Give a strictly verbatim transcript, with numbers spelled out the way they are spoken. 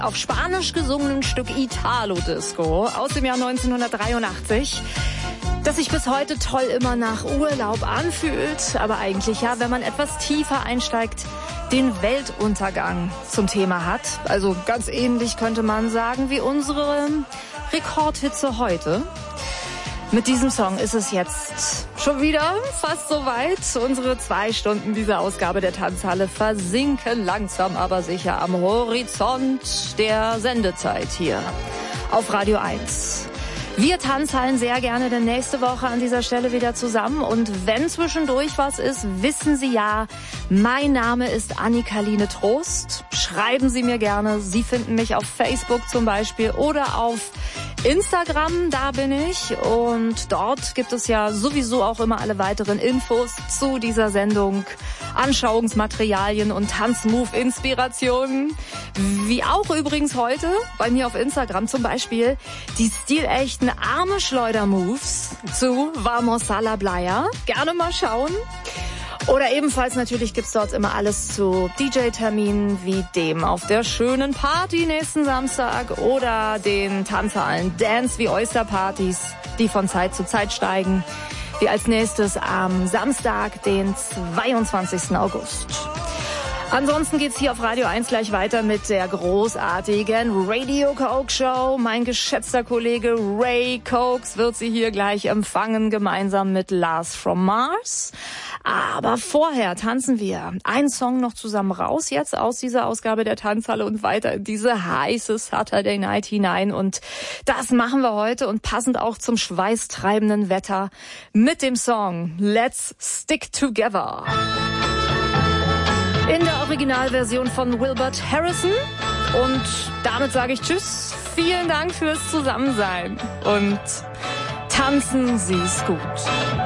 auf Spanisch gesungenen Stück Italo-Disco aus dem Jahr neunzehnhundertdreiundachtzig, das sich bis heute toll immer nach Urlaub anfühlt, aber eigentlich ja, wenn man etwas tiefer einsteigt, den Weltuntergang zum Thema hat. Also ganz ähnlich könnte man sagen wie unsere Rekordhitze heute. Mit diesem Song ist es jetzt schon wieder fast soweit. Unsere zwei Stunden dieser Ausgabe der Tanzhalle versinken langsam aber sicher am Horizont der Sendezeit hier auf Radio eins. Wir Tanzhallen sehr gerne denn nächste Woche an dieser Stelle wieder zusammen. Und wenn zwischendurch was ist, wissen Sie ja, mein Name ist Annika-Line Trost. Schreiben Sie mir gerne. Sie finden mich auf Facebook zum Beispiel oder auf Instagram, da bin ich. Und dort gibt es ja sowieso auch immer alle weiteren Infos zu dieser Sendung, Anschauungsmaterialien und Tanzmove-Inspirationen. Wie auch übrigens heute bei mir auf Instagram zum Beispiel die stilechten Arme-Schleuder-Moves zu Vamos a la Playa. Gerne mal schauen. Oder ebenfalls natürlich gibt's dort immer alles zu D J-Terminen wie dem auf der schönen Party nächsten Samstag oder den Tanzhallen Dance wie Oyster-Partys, die von Zeit zu Zeit steigen. Wie als nächstes am Samstag, den zweiundzwanzigsten August. Ansonsten geht's hier auf Radio eins gleich weiter mit der großartigen Radio Coke Show. Mein geschätzter Kollege Ray Cokes wird Sie hier gleich empfangen, gemeinsam mit Lars from Mars. Aber vorher tanzen wir einen Song noch zusammen raus jetzt aus dieser Ausgabe der Tanzhalle und weiter in diese heiße Saturday Night hinein. Und das machen wir heute und passend auch zum schweißtreibenden Wetter mit dem Song Let's Stick Together. In der Originalversion von Wilbert Harrison. Und damit sage ich Tschüss. Vielen Dank fürs Zusammensein. Und tanzen Sie's gut.